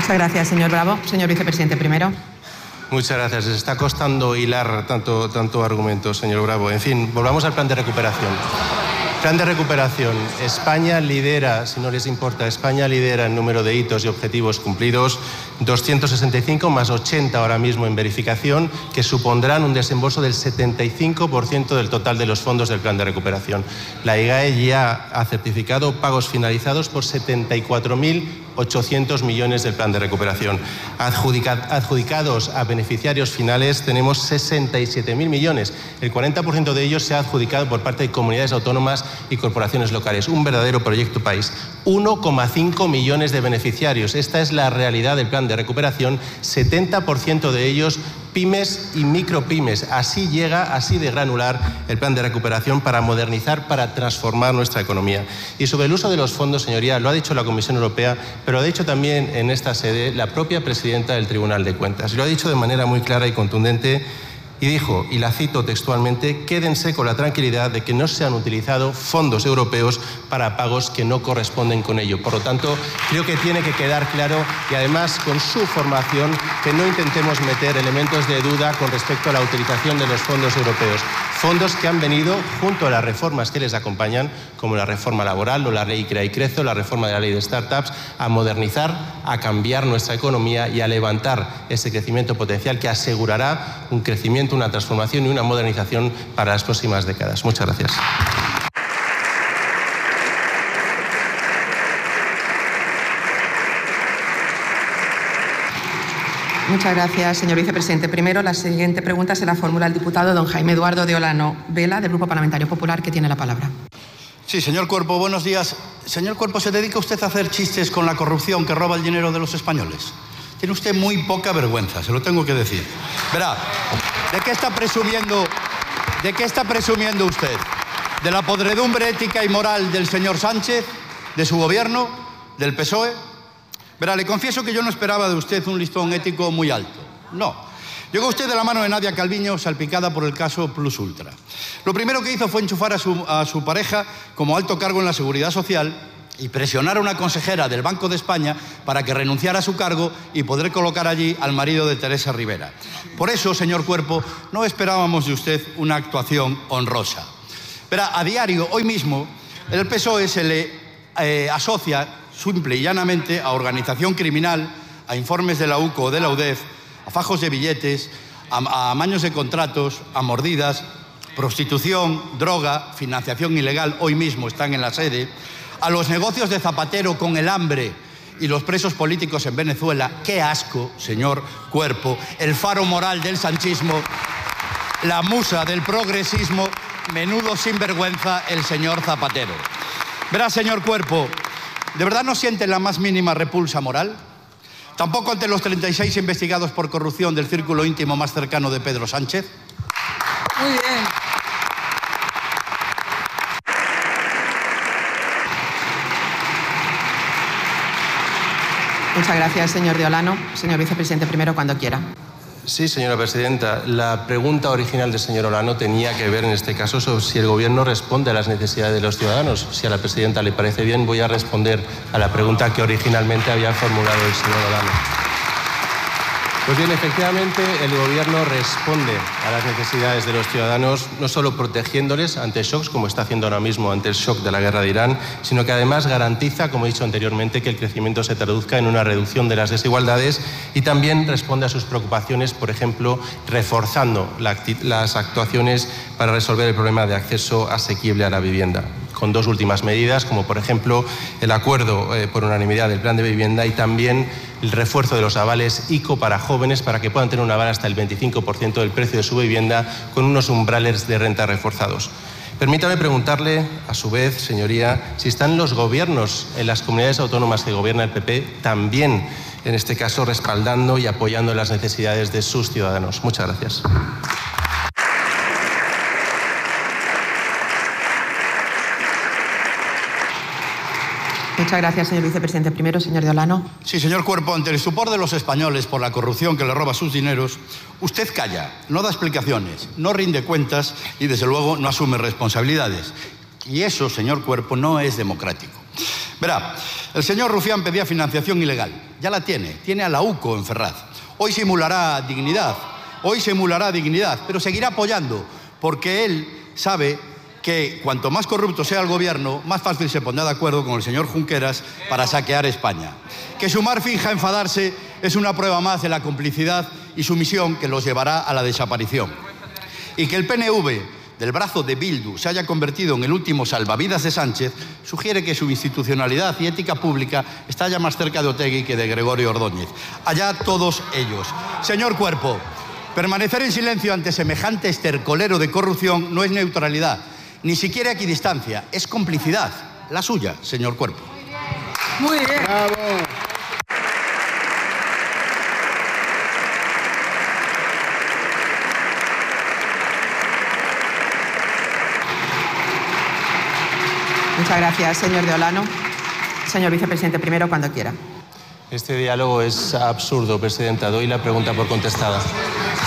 Muchas gracias, señor Bravo. Señor vicepresidente primero. Muchas gracias. Les está costando hilar tanto argumento, señor Bravo. En fin, volvamos al plan de recuperación. Plan de recuperación. España lidera, si no les importa, España lidera el número de hitos y objetivos cumplidos, 265 más 80 ahora mismo en verificación, que supondrán un desembolso del 75% del total de los fondos del plan de recuperación. La IGAE ya ha certificado pagos finalizados por 74.800 millones del plan de recuperación. Adjudicados a beneficiarios finales tenemos 67.000 millones. El 40% de ellos se ha adjudicado por parte de comunidades autónomas y corporaciones locales. Un verdadero proyecto país. 1,5 millones de beneficiarios. Esta es la realidad del plan de recuperación. 70% de ellos pymes y micropymes. Así llega, así de granular el plan de recuperación para modernizar, para transformar nuestra economía. Y sobre el uso de los fondos, señoría, lo ha dicho la Comisión Europea, pero lo ha dicho también en esta sede la propia presidenta del Tribunal de Cuentas. Y lo ha dicho de manera muy clara y contundente. Y dijo, y la cito textualmente, quédense con la tranquilidad de que no se han utilizado fondos europeos para pagos que no corresponden con ello. Por lo tanto, creo que tiene que quedar claro, y además con su formación, que no intentemos meter elementos de duda con respecto a la utilización de los fondos europeos. Fondos que han venido junto a las reformas que les acompañan, como la reforma laboral o la ley Crea y Crece, la reforma de la ley de startups, a modernizar, a cambiar nuestra economía y a levantar ese crecimiento potencial que asegurará un crecimiento, una transformación y una modernización para las próximas décadas. Muchas gracias. Muchas gracias, señor vicepresidente. Primero, la siguiente pregunta se la formula el diputado don Jaime Eduardo de Olano Vela, del Grupo Parlamentario Popular, que tiene la palabra. Sí, señor Cuerpo, buenos días. Señor Cuerpo, ¿se dedica usted a hacer chistes con la corrupción que roba el dinero de los españoles? Tiene usted muy poca vergüenza, se lo tengo que decir. Verá, ¿de qué está presumiendo usted? ¿De la podredumbre ética y moral del señor Sánchez? ¿De su gobierno? ¿Del PSOE? Verá, le confieso que yo no esperaba de usted un listón ético muy alto. No. Llegó usted de la mano de Nadia Calviño, salpicada por el caso Plus Ultra. Lo primero que hizo fue enchufar a su pareja como alto cargo en la Seguridad Social y presionar a una consejera del Banco de España para que renunciara a su cargo y poder colocar allí al marido de Teresa Rivera. Por eso, señor Cuerpo, no esperábamos de usted una actuación honrosa. Verá, a diario, hoy mismo, el PSOE se le asocia simple y llanamente a organización criminal, a informes de la UCO o de la UDEF, a fajos de billetes, a amaños de contratos, a mordidas, prostitución, droga, financiación ilegal, hoy mismo están en la sede, a los negocios de Zapatero con el hambre y los presos políticos en Venezuela. ¡Qué asco, señor Cuerpo! El faro moral del sanchismo, la musa del progresismo, menudo sinvergüenza el señor Zapatero. Verá, señor Cuerpo, ¿de verdad no siente la más mínima repulsa moral? ¿Tampoco ante los 36 investigados por corrupción del círculo íntimo más cercano de Pedro Sánchez? Muy bien. Muchas gracias, señor de Olano. Señor vicepresidente primero, cuando quiera. Sí, señora presidenta. La pregunta original del señor Olano tenía que ver en este caso sobre si el Gobierno responde a las necesidades de los ciudadanos. Si a la presidenta le parece bien, voy a responder a la pregunta que originalmente había formulado el señor Olano. Pues bien, efectivamente, el Gobierno responde a las necesidades de los ciudadanos, no solo protegiéndoles ante shocks, como está haciendo ahora mismo ante el shock de la guerra de Irán, sino que además garantiza, como he dicho anteriormente, que el crecimiento se traduzca en una reducción de las desigualdades y también responde a sus preocupaciones, por ejemplo, reforzando las actuaciones para resolver el problema de acceso asequible a la vivienda, con dos últimas medidas, como por ejemplo el acuerdo por unanimidad del plan de vivienda y también el refuerzo de los avales ICO para jóvenes para que puedan tener un aval hasta el 25% del precio de su vivienda con unos umbrales de renta reforzados. Permítame preguntarle, a su vez, señoría, si están los gobiernos en las comunidades autónomas que gobierna el PP también, en este caso, respaldando y apoyando las necesidades de sus ciudadanos. Muchas gracias. Muchas gracias, señor vicepresidente primero. Señor de Olano. Sí, señor Cuerpo, ante el estupor de los españoles por la corrupción que le roba sus dineros, usted calla, no da explicaciones, no rinde cuentas y, desde luego, no asume responsabilidades. Y eso, señor Cuerpo, no es democrático. Verá, el señor Rufián pedía financiación ilegal. Ya la tiene a la UCO en Ferraz. Hoy simulará dignidad, pero seguirá apoyando, porque él sabe que cuanto más corrupto sea el gobierno, más fácil se pondrá de acuerdo con el señor Junqueras para saquear España. Que Sumar finja enfadarse es una prueba más de la complicidad y sumisión que los llevará a la desaparición. Y que el PNV, del brazo de Bildu, se haya convertido en el último salvavidas de Sánchez, sugiere que su institucionalidad y ética pública está ya más cerca de Otegi que de Gregorio Ordóñez. Allá todos ellos. Señor Cuerpo, permanecer en silencio ante semejante estercolero de corrupción no es neutralidad, ni siquiera equidistancia, es complicidad. La suya, señor Cuerpo. Muy bien. Bravo. Muchas gracias, señor de Olano. Señor vicepresidente, primero, cuando quiera. Este diálogo es absurdo, presidenta. Doy la pregunta por contestada.